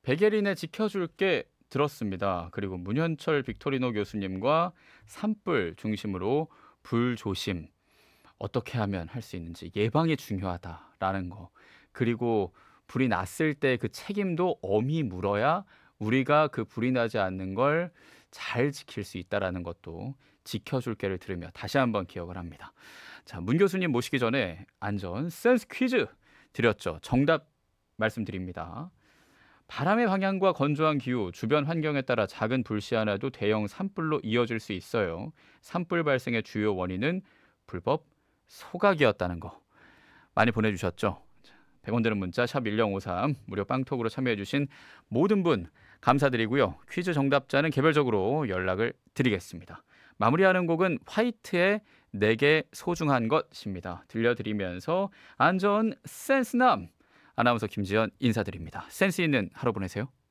백예린의 지켜줄게 들었습니다. 그리고 문현철 빅토리노 교수님과 산불 중심으로 불조심 어떻게 하면 할 수 있는지 예방이 중요하다라는 거. 그리고 불이 났을 때 그 책임도 엄히 물어야 우리가 그 불이 나지 않는 걸 잘 지킬 수 있다라는 것도 지켜줄게를 들으며 다시 한번 기억을 합니다. 자, 문 교수님 모시기 전에 안전 센스 퀴즈 드렸죠. 정답 말씀드립니다. 바람의 방향과 건조한 기후, 주변 환경에 따라 작은 불씨 하나도 대형 산불로 이어질 수 있어요. 산불 발생의 주요 원인은 불법 소각이었다는 거 많이 보내주셨죠. 100원 되는 문자 샵 1053 무료 빵톡으로 참여해주신 모든 분 감사드리고요. 퀴즈 정답자는 개별적으로 연락을 드리겠습니다. 마무리하는 곡은 화이트의 내게 소중한 것입니다. 들려드리면서 안전 센스남 아나운서 김지연 인사드립니다. 센스 있는 하루 보내세요.